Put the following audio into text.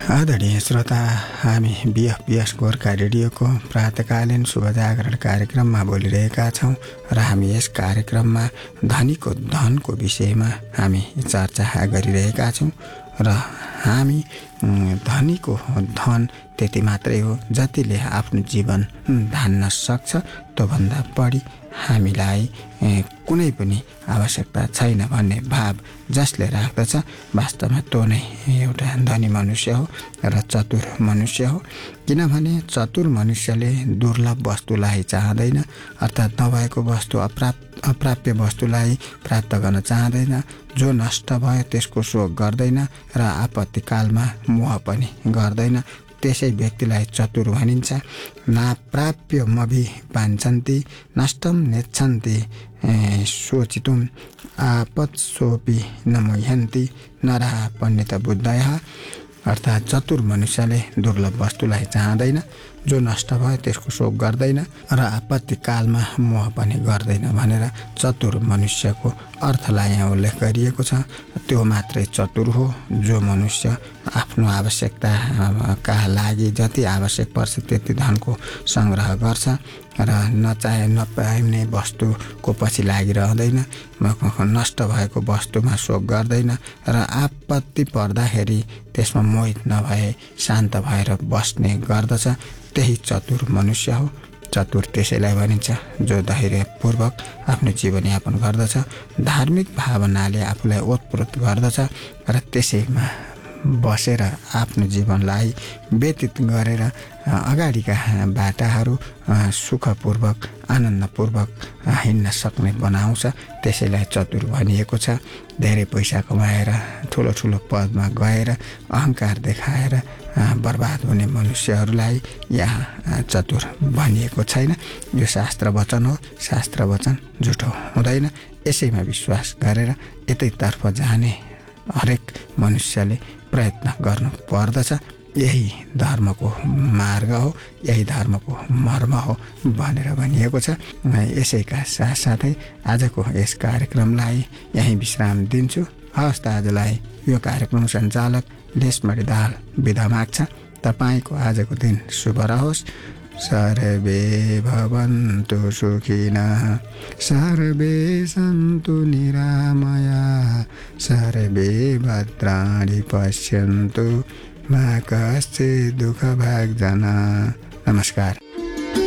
आदरणीय श्रोता, हामी बिएफपिएस गोर्खा रेडियोको प्रातकालीन शुभजागरण कार्यक्रममा बोलिरहेका छौँ र हामी यस कार्यक्रममा धनीको धनको विषयमा हामी चर्चा गरिरहेका छौँ र हामी धनीको धन त्यति मात्रै हो जतिले आफ्नो जीवन धान्न सक्छ, त्योभन्दा बढी हामीलाई कुनै पनि आवश्यकता छैन भन्ने भाव जसले राख्दछ, वास्तवमा त्यो नै एउटा धनी मनुष्य हो र चतुर मनुष्य हो। किनभने चतुर मनुष्यले दुर्लभ वस्तुलाई चाहँदैन, अर्थात् नभएको वस्तु अप्राप्य वस्तुलाई प्राप्त गर्न चाहँदैन। जो नष्ट भयो त्यसको शोक गर्दैन र आपत्तिकालमा मोह पनि गर्दैन। त्यसै व्यक्तिलाई चतुर भनिन्छ। नाप्राप्यमभि वाञ्छन्ति नष्टं नेच्छन्ति सोचितुम् आपत्सोऽपि न मुह्यन्ति नरः पण्डितबुद्धयः। अर्थात् चतुर मनुष्यले दुर्लभ वस्तुलाई चाहँदैन, जो नष्ट भयो त्यसको शोक गर्दैन र आपत्तिकालमा मोह पनि गर्दैन भनेर चतुर मनुष्यको अर्थलाई यहाँ उल्लेख गरिएको छ। त्यो मात्रै चतुर हो जो मनुष्य आफ्नो आवश्यकताका लागि जति आवश्यक पर्छ त्यति धनको सङ्ग्रह गर्छ र नचाहे नपाइने वस्तुको पछि लागिरहँदैन, नष्ट भएको वस्तुमा शोक गर्दैन र आपत्ति पर्दाखेरि त्यसमा मोहित नभए शान्त भएर बस्ने गर्दछ। त्यही चतुर मनुष्य हो। चतुर त्यसैलाई भनिन्छ जो धैर्यपूर्वक आफ्नो जीवनयापन गर्दछ, धार्मिक भावनाले आफूलाई ओतप्रोत गर्दछ र त्यसैमा बसेर आफ्नो जीवनलाई व्यतीत गरेर अगाडिका बाटाहरू सुखपूर्वक आनन्दपूर्वक हिँड्न सक्ने बनाउँछ। त्यसैलाई चतुर भनिएको छ। धेरै पैसा कमाएर ठुलो ठुलो पदमा गएर अहङ्कार देखाएर बर्बाद हुने मनुष्यहरूलाई यहाँ चतुर भनिएको छैन। यो शास्त्र वचन हो। शास्त्र वचन झुटो हुँदैन। यसैमा विश्वास गरेर यतैतर्फ जाने हरेक मनुष्यले प्रयत्न गर्नु पर्दछ। यही धर्मको मार्ग हो, यही धर्मको मर्म हो भनेर भनिएको छ। यसैका साथसाथै आजको यस कार्यक्रमलाई यहीँ विश्राम दिन्छु। हवस् त, आजलाई यो कार्यक्रम सञ्चालक लेसमणि दाहाल बिदा माग्छ। तपाईँको आजको दिन शुभ रहोस्। सर्वे भवन्तु सुखिनः, सर्वे सन्तु निरामयाः, सर्वे भद्राणि पश्यन्तु मा कश्चित् दुःखभाग् जनाः। नमस्कार।